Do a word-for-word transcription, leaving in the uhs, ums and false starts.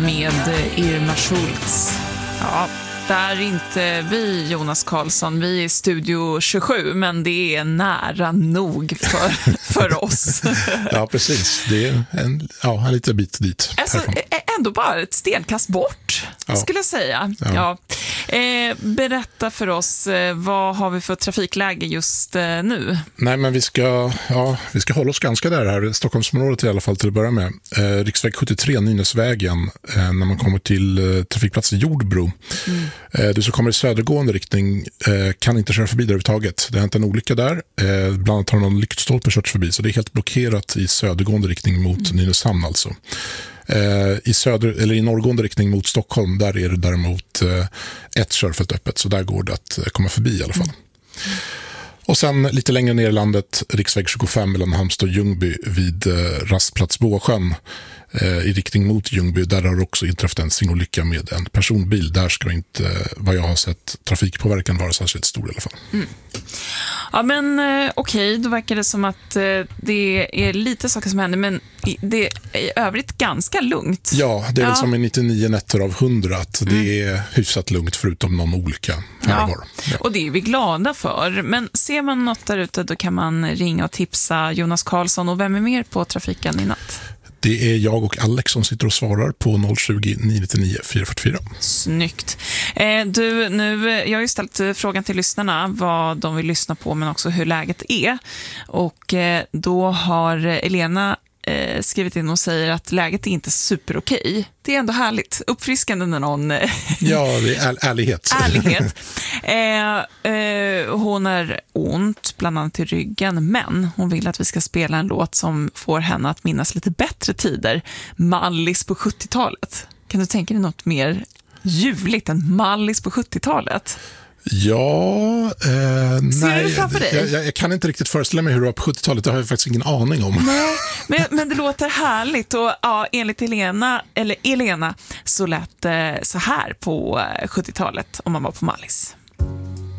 med Irma Schultz. Ja, det är inte vi, Jonas Karlsson. Vi är i Studio tjugosju, men det är nära nog för, för oss. Ja, precis. Det är en, ja, en liten bit dit. Alltså, ändå bara ett stenkast bort, ja. skulle jag säga. Ja. Ja. Eh, berätta för oss, eh, vad har vi för trafikläge just eh, nu? Nej, men vi ska, ja, vi ska hålla oss ganska där här. Stockholmsområdet i alla fall till att börja med. Eh, riksväg sjuttiotre, Nynäsvägen, eh, när man kommer till eh, trafikplats Jordbro. Mm. Eh, du som kommer i södergående riktning eh, kan inte köra förbi där överhuvudtaget. Det har inte en olycka där. Eh, bland annat har någon lyktstolpe kört förbi, så det är helt blockerat i södergående riktning mot mm. Nynäshamn alltså. I, söder, eller i norrgående riktning mot Stockholm, där är det däremot ett körfält öppet, så där går det att komma förbi i alla fall. Mm. Och sen lite längre ner i landet, riksväg tjugofem mellan Halmstad och Ljungby vid rastplats Båsjön i riktning mot Ljungby. Där har också inträffat en singolycka med en personbil. Där ska inte, vad jag har sett, trafikpåverkan vara särskilt stor i alla fall. Mm. Ja, men okej, okay, då verkar det som att det är lite saker som händer, men det är i övrigt ganska lugnt. Ja, det är väl ja. som i nittionio nätter av hundra, att mm. det är hyfsat lugnt förutom någon olycka här ja. och var. Ja. Och det är vi glada för. Men ser man något där ute, då kan man ringa och tipsa Jonas Karlsson. Och vem är mer på trafiken i natt? Det är jag och Alex som sitter och svarar på noll tjugo, nio nio fyra fyra fyra. Snyggt. Eh, du, nu, jag har ju ställt frågan till lyssnarna vad de vill lyssna på, men också hur läget är. Och eh, då har Elena eh, skrivit in och säger att läget är inte super okej. Det är ändå härligt. Uppfriskande när någon... ja, det är är, ärlighet. ärlighet. Eh, eh, hon är ont, bland annat i ryggen, men hon vill att vi ska spela en låt som får henne att minnas lite bättre tider. Mallis på sjuttiotalet. Kan du tänka dig något mer ljuvligt än Mallis på sjuttiotalet? Ja, eh, Ser nej, du framför dig? Jag, jag, jag kan inte riktigt föreställa mig hur det var på sjuttiotalet, det har jag faktiskt ingen aning om. Nej, men, men det låter härligt och ja, enligt Elena, eller Elena så lät det så här på sjuttiotalet om man var på Mallis.